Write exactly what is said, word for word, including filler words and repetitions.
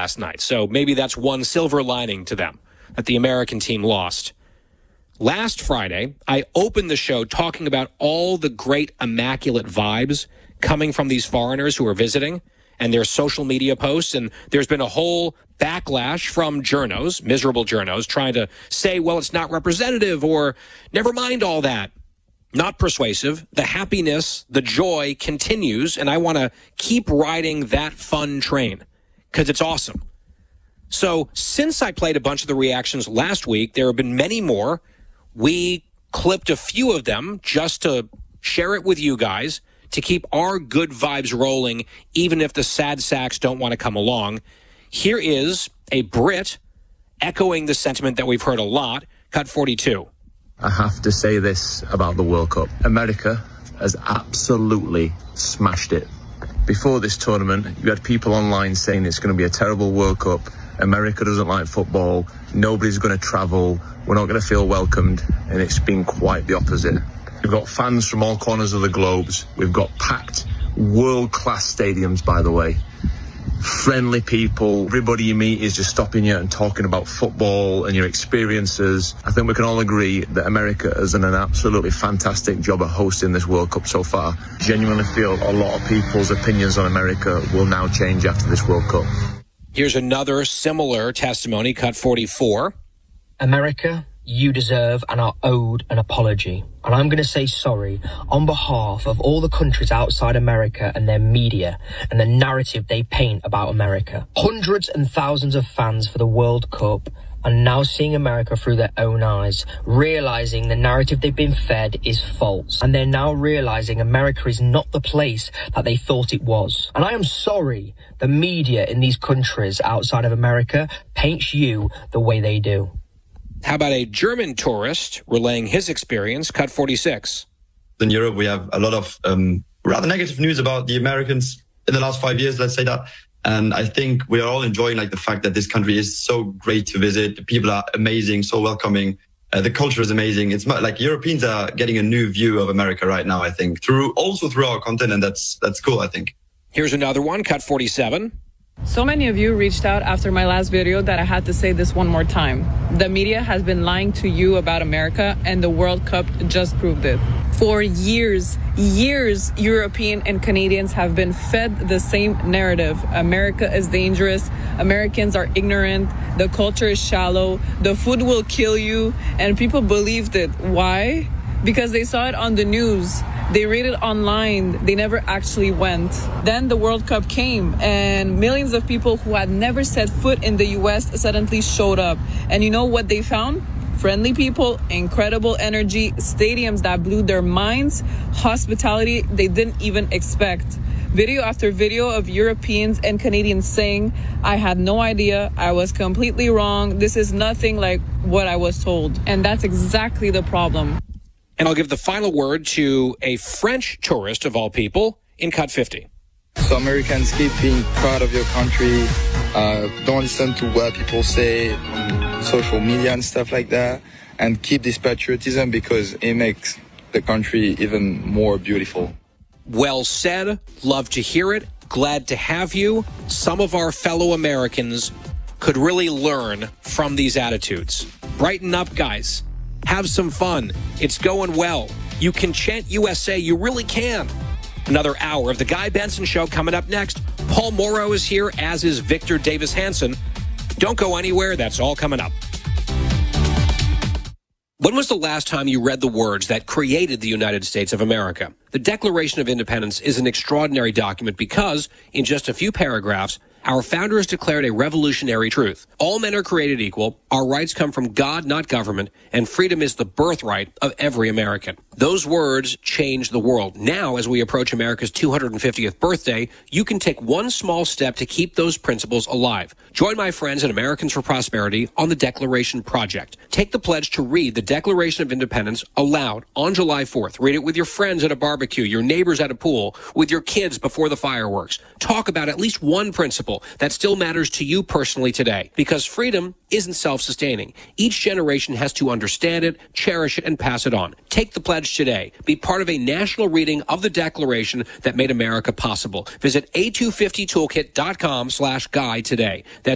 last night. So maybe that's one silver lining to them, that the American team lost. Last Friday, I opened the show talking about all the great immaculate vibes coming from these foreigners who are visiting and their social media posts. And there's been a whole backlash from journos, miserable journos, trying to say, well, it's not representative or never mind all that. Not persuasive. The happiness, the joy continues. And I want to keep riding that fun train because it's awesome. So since I played a bunch of the reactions last week, there have been many more. We clipped a few of them just to share it with you guys, to keep our good vibes rolling, even if the sad sacks don't want to come along. Here is a Brit echoing the sentiment that we've heard a lot, cut forty-two. I have to say this about the World Cup. America has absolutely smashed it. Before this tournament, you had people online saying it's going to be a terrible World Cup. America doesn't like football. Nobody's going to travel. We're not going to feel welcomed. And it's been quite the opposite. We've got fans from all corners of the globes. We've got packed world-class stadiums, by the way. Friendly people. Everybody you meet is just stopping you and talking about football and your experiences. I think we can all agree that America has done an absolutely fantastic job of hosting this World Cup so far. Genuinely feel a lot of people's opinions on America will now change after this World Cup. Here's another similar testimony, cut forty-four. America, you deserve and are owed an apology. And I'm going to say sorry on behalf of all the countries outside America and their media and the narrative they paint about America. Hundreds and thousands of fans for the World Cup are now seeing America through their own eyes, realizing the narrative they've been fed is false. And they're now realizing America is not the place that they thought it was. And I am sorry the media in these countries outside of America paints you the way they do. How about a German tourist relaying his experience, cut forty-six? In Europe, we have a lot of um, rather negative news about the Americans in the last five years, let's say that. And I think we are all enjoying like the fact that this country is so great to visit. The people are amazing, so welcoming. Uh, the culture is amazing. It's like Europeans are getting a new view of America right now, I think, through also through our content. And that's that's cool, I think. Here's another one, cut forty-seven. So many of you reached out after my last video that I had to say this one more time. The media has been lying to you about America, and the World Cup just proved it. For years, years, European and Canadians have been fed the same narrative. America is dangerous. Americans are ignorant. The culture is shallow. The food will kill you. And people believed it. Why? Because they saw it on the news. They read it online. They never actually went. Then the World Cup came, and millions of people who had never set foot in the U S suddenly showed up. And you know what they found? Friendly people, incredible energy, stadiums that blew their minds, hospitality they didn't even expect. Video after video of Europeans and Canadians saying, I had no idea, I was completely wrong, this is nothing like what I was told. And that's exactly the problem. And I'll give the final word to a French tourist, of all people, in cut fifty. So Americans, keep being proud of your country. Uh, don't listen to what people say on social media and stuff like that. And keep this patriotism because it makes the country even more beautiful. Well said. Love to hear it. Glad to have you. Some of our fellow Americans could really learn from these attitudes. Brighten up, guys. Have some fun. It's going well. You can chant U S A. You really can. Another hour of The Guy Benson Show coming up next. Paul Morrow is here, as is Victor Davis Hanson. Don't go anywhere. That's all coming up. When was the last time you read the words that created the United States of America? The Declaration of Independence is an extraordinary document because, in just a few paragraphs, our founders declared a revolutionary truth. All men are created equal, our rights come from God, not government, and freedom is the birthright of every American. Those words changed the world. Now, as we approach America's two hundred fiftieth birthday, you can take one small step to keep those principles alive. Join my friends at Americans for Prosperity on the Declaration Project. Take the pledge to read the Declaration of Independence aloud on July fourth. Read it with your friends at a barbecue, your neighbors at a pool, with your kids before the fireworks. Talk about at least one principle that still matters to you personally today, because freedom isn't self-sustaining. Each generation has to understand it, cherish it, and pass it on. Take the pledge today. Be part of a national reading of the Declaration that made America possible. Visit a two fifty toolkit dot com slash guide today. That's